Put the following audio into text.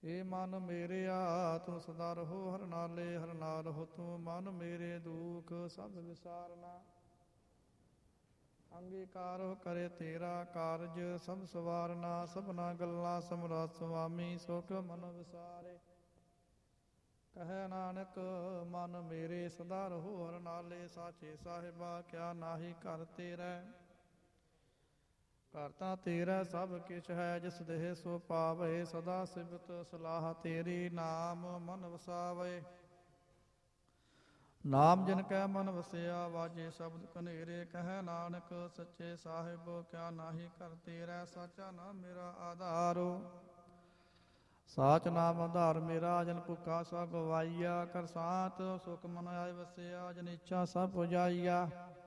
ਏ ਮਨ ਮੇਰਿਆ ਤੂੰ ਸਦਾ ਰਹੋ ਹਰ ਨਾਲੇ, ਹਰ ਨਾਲ ਹੋ ਤੂੰ ਮਨ ਮੇਰੇ ਦੁਖ ਸਭ ਵਿਸਾਰਨਾ। ਅੰਗੀਕਾਰ ਕਰੇ ਤੇਰਾ ਕਾਰਜ ਸਭ ਸਵਾਰਨਾ, ਸਭਨਾ ਗੱਲਾਂ ਸਮਰੱਥ ਸੁਆਮੀ ਸੋ ਕਿਉ ਮਨ ਵਿਸਾਰੇ। ਕਹੈ ਨਾਨਕ ਮਨ ਮੇਰੇ ਸਦਾ ਰਹੋ ਹਰ ਨਾਲੇ, ਸਾਚੇ ਸਾਹਿਬਾ ਕਿਆ ਨਾਹੀ ਘਰ ਤੇਰਾ। ਘਰ ਤਾਂ ਤੇਰਾ ਸਭ ਕਿਛ ਹੈ, ਜਿਸ ਦੇਹ ਸੋ ਪਾਵੇ, ਸਦਾ ਸਿਫਤ ਸਲਾਹ ਤੇਰੀ ਨਾਮ ਮਨ ਵਸਾਵੇ। ਨਾਮ ਜਿਨ ਕੈ ਮਨ ਵਸਿਆ ਵਾਜੇ ਸ਼ਬਦ ਕਨੇਰੇ, ਕਹੈ ਨਾਨਕ ਸੱਚੇ ਸਾਹਿਬ ਕਿਆ ਨਾਹੀ ਘਰ ਤੇਰਾ। ਸਾਚਾ ਨਾਮ ਮੇਰਾ ਆਧਾਰੋ, ਸਾਚ ਨਾਮ ਆਧਾਰ ਮੇਰਾ, ਜਨ ਭੁੱਖਾ ਸਭ ਗਵਾਈਆ। ਕਰ ਸਾਤ ਸੁਖ ਮਨ ਆਏ ਵਸਿਆ, ਜਨ ਇੱਛਾ ਸਭ ਪੁਜਾਈਆ।